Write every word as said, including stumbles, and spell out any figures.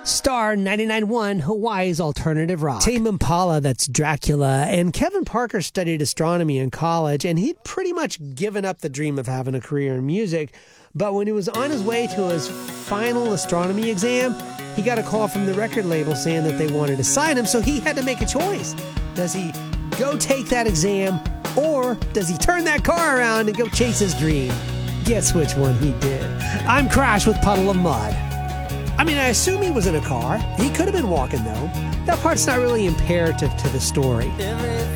Star ninety-nine point one, Hawaii's alternative rock. Tame Impala, that's Dracula. And Kevin Parker studied astronomy in college, and he'd pretty much given up the dream of having a career in music. But when he was on his way to his final astronomy exam, he got a call from the record label saying that they wanted to sign him, so he had to make a choice. Does he go take that exam, or does he turn that car around and go chase his dream? Guess which one he did. I'm Crash with Puddle of Mud. I mean, I assume he was in a car. He could have been walking, though. That part's not really imperative to the story.